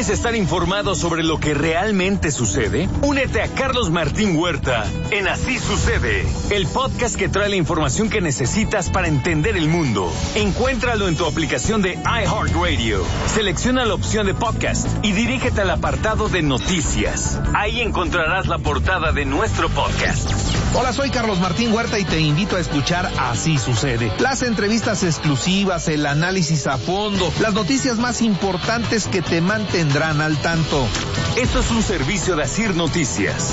¿Quieres estar informado sobre lo que realmente sucede? Únete a Carlos Martín Huerta en Así Sucede, el podcast que trae la información que necesitas para entender el mundo. Encuéntralo en tu aplicación de iHeartRadio. Selecciona la opción de podcast y dirígete al apartado de noticias. Ahí encontrarás la portada de nuestro podcast. Hola, soy Carlos Martín Huerta y te invito a escuchar Así Sucede. Las entrevistas exclusivas, el análisis a fondo, las noticias más importantes que te mantendrán al tanto. Esto es un servicio de Asir Noticias.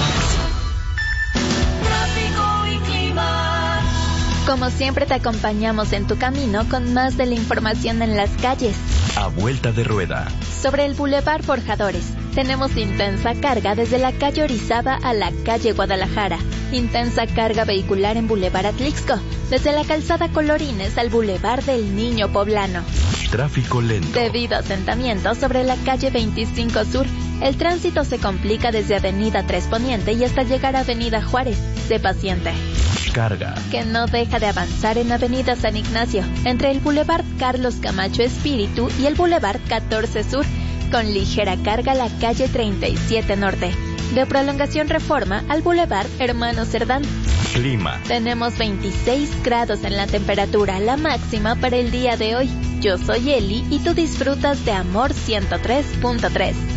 Tráfico y clima. Como siempre te acompañamos en tu camino con más de la información en las calles. A vuelta de rueda. Sobre el Boulevard Forjadores, tenemos intensa carga desde la calle Orizaba a la calle Guadalajara. Intensa carga vehicular en Boulevard Atlixco, desde la calzada Colorines al Boulevard del Niño Poblano. Tráfico lento. Debido a asentamientos sobre la calle 25 Sur, el tránsito se complica desde Avenida 3 Poniente y hasta llegar a Avenida Juárez. Sé paciente. Carga. Que no deja de avanzar en Avenida San Ignacio, entre el Boulevard Carlos Camacho Espíritu y el Boulevard 14 Sur, con ligera carga la calle 37 Norte. De prolongación Reforma al Boulevard Hermano Cerdán. Clima. Tenemos 26 grados en la temperatura, la máxima para el día de hoy. Yo soy Eli y tú disfrutas de Amor 103.3.